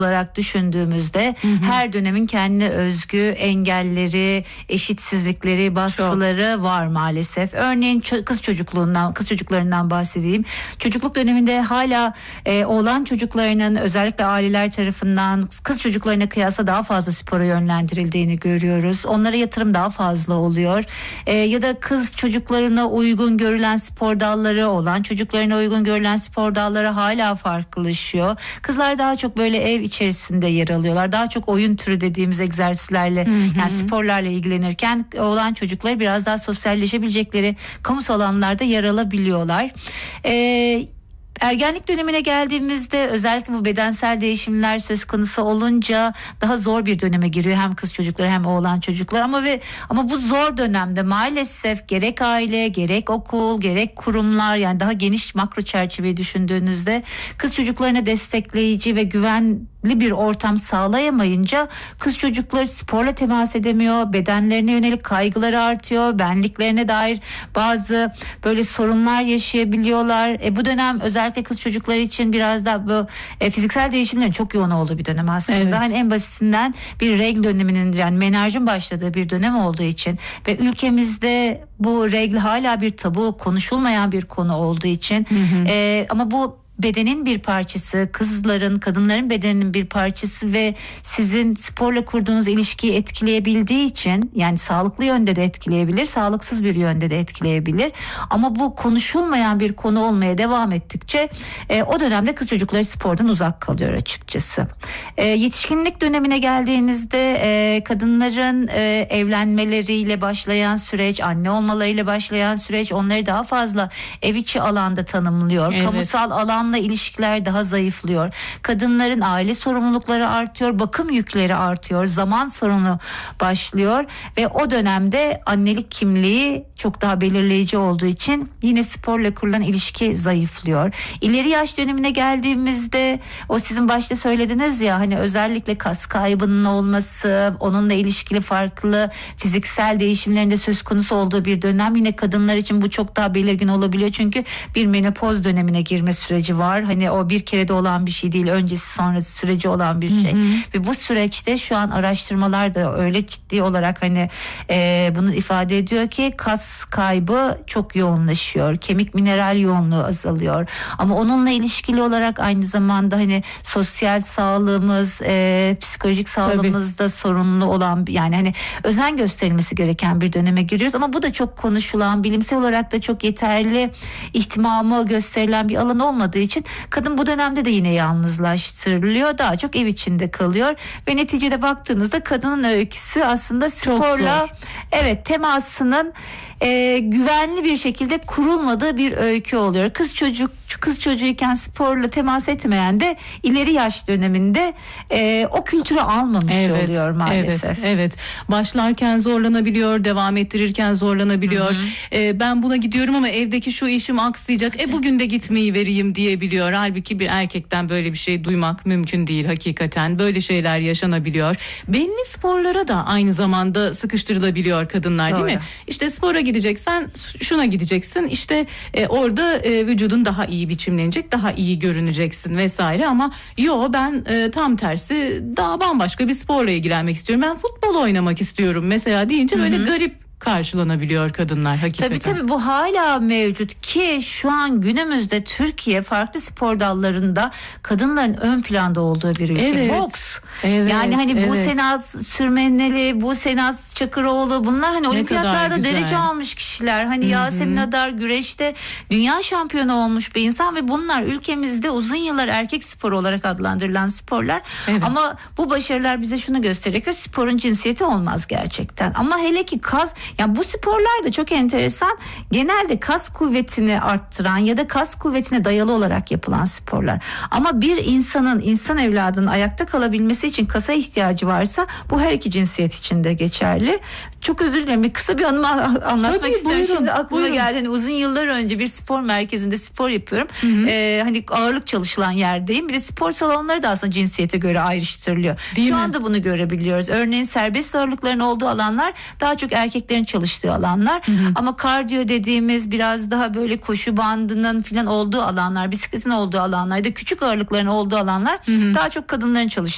olarak düşündüğümüzde her dönemin kendine özgü engelleri, eşitsizlikleri, baskıları var maalesef. Örneğin kız çocuklarından bahsedeyim. Çocukluk döneminde hala oğlan çocuklarının özellikle aileler tarafından kız çocuklarına kıyasla daha fazla spora yönlendirildiğini görüyoruz. Onlara yatırım daha fazla oluyor. Ya da kız çocuklarına uygun görülen spor dalları, oğlan çocuklarına uygun görülen spor dalları hala farklılaşıyor. Kızlar daha çok böyle ev içerisinde yer alıyorlar. Daha çok oyun türü dediğimiz egzersizlerle yani sporlarla ilgilenirken oğlan çocukları biraz daha sosyalleşebilecekleri kamusal alanlarda yer alabiliyorlar. Ergenlik dönemine geldiğimizde özellikle bu bedensel değişimler söz konusu olunca daha zor bir döneme giriyor hem kız çocukları hem oğlan çocuklar ama bu zor dönemde maalesef gerek aile, gerek okul, gerek kurumlar, yani daha geniş makro çerçeveyi düşündüğünüzde kız çocuklarına destekleyici ve güvenli bir ortam sağlayamayınca kız çocukları sporla temas edemiyor, bedenlerine yönelik kaygıları artıyor, benliklerine dair bazı böyle sorunlar yaşayabiliyorlar. Bu dönem özellikle kız çocukları için biraz da bu fiziksel değişimlerin çok yoğun olduğu bir dönem aslında. Evet. Hani en basitinden bir regl döneminin, yani menarjın başladığı bir dönem olduğu için ve ülkemizde bu regl hala bir tabu, konuşulmayan bir konu olduğu için ama bu bedenin bir parçası, kadınların bedeninin bir parçası ve sizin sporla kurduğunuz ilişkiyi etkileyebildiği için, yani sağlıklı yönde de etkileyebilir, sağlıksız bir yönde de etkileyebilir. Ama bu konuşulmayan bir konu olmaya devam ettikçe o dönemde kız çocukları spordan uzak kalıyor açıkçası. Yetişkinlik dönemine geldiğinizde kadınların evlenmeleriyle başlayan süreç, anne olmalarıyla başlayan süreç onları daha fazla ev içi alanda tanımlıyor. Evet. Kamusal alanla ilişkiler daha zayıflıyor. Kadınların aile sorumlulukları artıyor, bakım yükleri artıyor, zaman sorunu başlıyor ve o dönemde annelik kimliği çok daha belirleyici olduğu için yine sporla kurulan ilişki zayıflıyor. İleri yaş dönemine geldiğimizde o sizin başta söylediniz ya, hani özellikle kas kaybının olması, onunla ilişkili farklı fiziksel değişimlerinde söz konusu olduğu bir dönem. Yine kadınlar için bu çok daha belirgin olabiliyor çünkü bir menopoz dönemine girme süreci var. Hani o bir kerede olan bir şey değil, öncesi sonrası süreci olan bir şey. Ve bu süreçte şu an araştırmalar da öyle ciddi olarak hani bunu ifade ediyor ki kas kaybı çok yoğunlaşıyor. Kemik mineral yoğunluğu azalıyor. Ama onunla ilişkili olarak aynı zamanda hani sosyal sağlığımız, psikolojik sağlığımızda sorunlu olan, yani hani özen gösterilmesi gereken bir döneme giriyoruz. Ama bu da çok konuşulan, bilimsel olarak da çok yeterli ihtimamı gösterilen bir alan olmadığı için kadın bu dönemde de yine yalnızlaştırılıyor. Daha çok ev içinde kalıyor ve neticede baktığınızda kadının öyküsü aslında sporla temasının güvenli bir şekilde kurulmadığı bir öykü oluyor. Kız çocuğuyken sporla temas etmeyen de ileri yaş döneminde o kültürü almamış oluyor maalesef. Evet. Başlarken zorlanabiliyor, devam ettirirken zorlanabiliyor. Ben buna gidiyorum ama evdeki şu işim aksayacak. Bugün de gitmeyi vereyim diyebiliyor. Halbuki bir erkekten böyle bir şey duymak mümkün değil hakikaten. Böyle şeyler yaşanabiliyor. Belli sporlara da aynı zamanda sıkıştırılabiliyor kadınlar. Doğru. Değil mi? İşte spora gideceksen şuna gideceksin. İşte orada vücudun daha iyi biçimlenecek, daha iyi görüneceksin vesaire. Ama ben tam tersi daha bambaşka bir sporla ilgilenmek istiyorum. Ben futbol oynamak istiyorum mesela deyince böyle garip karşılanabiliyor kadınlar hakikaten. Tabii bu hala mevcut ki şu an günümüzde Türkiye farklı spor dallarında kadınların ön planda olduğu bir ülke. Boks. Yani hani bu Senaz Sürmeneli, bu Senaz Çakıroğlu, bunlar hani olimpiyatlarda derece almış kişiler. Hani Yasemin Adar güreşte dünya şampiyonu olmuş bir insan ve bunlar ülkemizde uzun yıllar erkek sporu olarak adlandırılan sporlar. Ama bu başarılar bize şunu gösteriyor ki sporun cinsiyeti olmaz gerçekten. Ama hele ki yani bu sporlar da çok enteresan. Genelde kas kuvvetini arttıran ya da kas kuvvetine dayalı olarak yapılan sporlar. Ama bir insan evladının ayakta kalabilmesi için kasa ihtiyacı varsa bu her iki cinsiyet için de geçerli. Çok özür dilerim. Kısa bir anımı anlatmak istiyorum. Buyurun, şimdi aklıma geldi. Hani uzun yıllar önce bir spor merkezinde spor yapıyorum. Hani ağırlık çalışılan yerdeyim. Bir de spor salonları da aslında cinsiyete göre ayrıştırılıyor. Şu anda bunu görebiliyoruz. Örneğin serbest ağırlıkların olduğu alanlar daha çok erkeklerin çalıştığı alanlar. Ama kardiyo dediğimiz biraz daha böyle koşu bandının falan olduğu alanlar, bisikletin olduğu alanlar, da küçük ağırlıkların olduğu alanlar daha çok kadınların çalıştığı